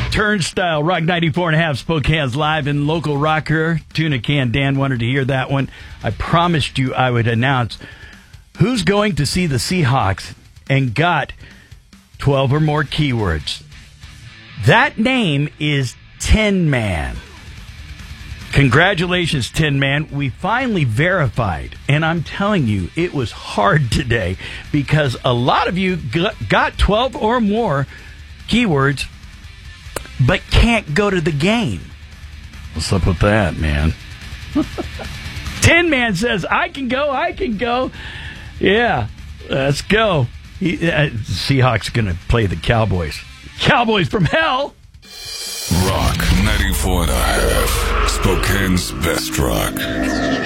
Turnstile, Rock 94.5, Spokane's live and local rocker. Tuna Can Dan wanted to hear that one. I promised you I would announce who's going to see the Seahawks and got 12 or more keywords. That name is Tin Man. Congratulations, Tin Man. We finally verified, and I'm telling you, it was hard today because a lot of you got 12 or more keywords but can't go to the game. What's up with that, man? Tin Man says, I can go. Yeah, let's go. Seahawks going to play the Cowboys. Cowboys from hell. Rock 94.5, Spokane's best rock.